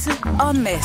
Og Mads.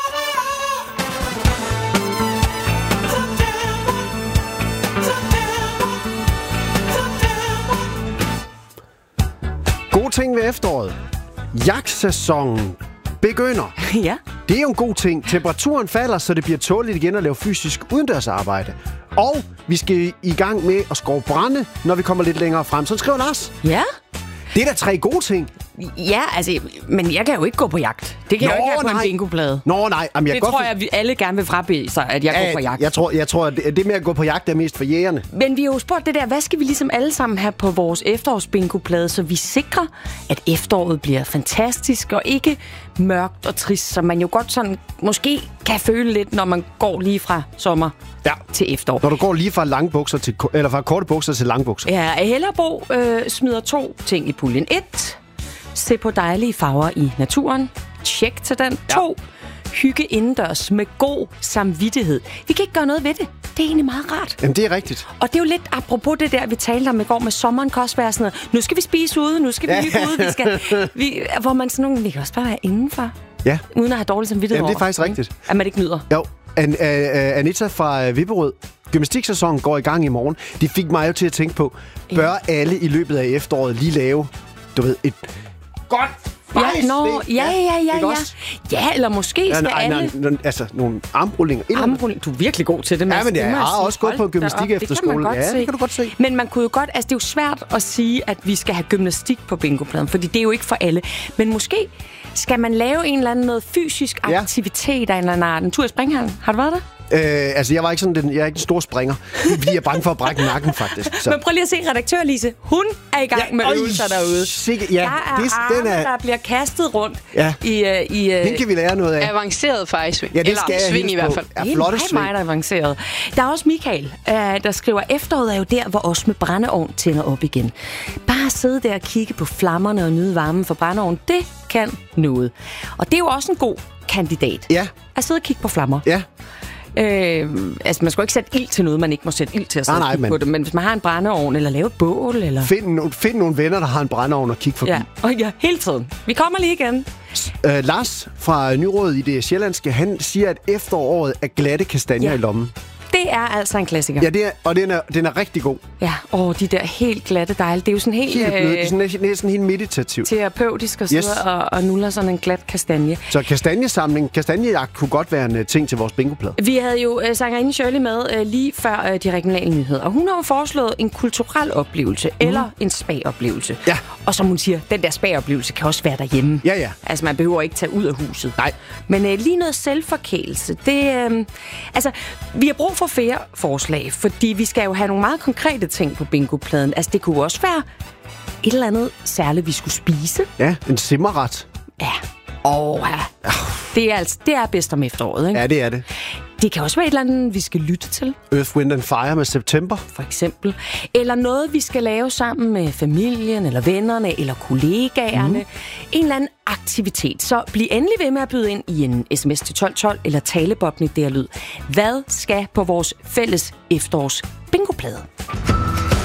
God ting ved efteråret. Jagtsæsonen begynder. Ja. Det er jo en god ting. Temperaturen falder, så det bliver tåligt igen at lave fysisk udendørsarbejde. Og vi skal i gang med at skove brænde, når vi kommer lidt længere frem. Så skriver Lars. Ja? Det er da 3 gode ting. Ja, altså, men jeg kan jo ikke gå på jagt. Det kan jeg jo ikke have på en bingoplade. Nå, nej. Jamen, det tror jeg, at vi alle gerne vil frabede sig, at jeg går på jagt. Jeg tror, at det med at gå på jagt er mest for jægerne. Men vi har jo spurgt det der, hvad skal vi ligesom alle sammen have på vores efterårsbingoplade, så vi sikrer, at efteråret bliver fantastisk og ikke mørkt og trist, som man jo godt sådan måske kan føle lidt, når man går lige fra sommer til efterår. Når du går lige fra korte bukser til lange bukser. Ja, Hellerbo smider 2 ting i puljen. 1. Se på dejlige farver i naturen. Tjek til den. 2. Hygge indendørs med god samvittighed. Vi kan ikke gøre noget ved det. Det er egentlig meget rart. Jamen, det er rigtigt. Og det er jo lidt apropos det der, vi talte om i går med sommeren, kan også være sådan noget. Nu skal vi spise ude, nu skal vi hygge ude. Hvor man sådan nogle, vi kan også bare være indenfor. Ja. Uden at have dårlig samvittighed. Jamen, det er faktisk rigtigt. At man ikke nyder. Jo. Anita fra Vipperød. Gymnastiksæsonen går i gang i morgen. Det fik mig jo til at tænke på, bør alle i løbet af efteråret lige lave, du ved, et godt Ja, eller måske skal alle... Altså, nogle armrullinger. Du er virkelig god til det, Mads. Ja, men jeg har også gået på gymnastik efter skole. Ja, det kan du godt se. Men man kunne jo godt... Altså, det er jo svært at sige, at vi skal have gymnastik på bingopladen, fordi det er jo ikke for alle. Men måske skal man lave en eller anden noget fysisk aktivitet af en eller anden art. En tur i springhallen. Har du været der? Altså, jeg er ikke den store springer. Fordi jeg er bange for at brække nakken, faktisk. Så. Men prøv lige at se redaktør Lise. Hun er i gang med øvelser derude. Der er der bliver kastet rundt i den kan vi lære noget af. Avanceret fejsving. Ja, det skal jeg sving i hvert fald. Det er meget avanceret. Der er også Michael, der skriver, efteråret er jo der, hvor os med brændeovn tænder op igen. Bare sidde der og kigge på flammerne og nyde varmen for brændeovn, det kan noget. Og det er jo også en god kandidat. Ja. At sidde og kigge på flammer. Ja. Altså, man skal jo ikke sætte ild til noget, man ikke må sætte ild til at sætte på det. Men hvis man har en brændeovn, eller lave et bål, eller... Find nogle venner, der har en brændeovn og kig forbi. Ja, hele tiden. Vi kommer lige igen. Lars fra Nyråd i det sjællandske, han siger, at efteråret er glatte kastanjer i lommen. Det er altså en klassiker. Ja, det er, og den er rigtig god. Ja, de der helt glatte dejlige. Det er jo sådan helt... næsten helt meditativt. Terapeutisk at sidde og nuller sådan en glat kastanje. Så kastanjejagt kunne godt være en ting til vores bingoplade. Vi havde jo sangerinde Shirley med lige før de regionale nyheder. Og hun har jo foreslået en kulturel oplevelse eller en spa-oplevelse. Ja. Og som hun siger, den der spa-oplevelse kan også være derhjemme. Ja, ja. Altså, man behøver ikke tage ud af huset. Nej. Men lige noget selvforkælelse, det... altså, vi har brug for flere forslag, fordi vi skal jo have nogle meget konkrete ting på bingopladen. Altså, det kunne også være et eller andet særligt, vi skulle spise. Ja, en simmerret. Ja. Det er bedst om efteråret, ikke? Ja, det er det. Det kan også være et eller andet, vi skal lytte til. Earth, Wind and Fire med September. For eksempel. Eller noget, vi skal lave sammen med familien, eller vennerne, eller kollegaerne. En eller anden aktivitet. Så bliv endelig ved med at byde ind i en sms til 1212, eller talebobben i DR Lyd. Hvad skal på vores fælles efterårs bingoplade?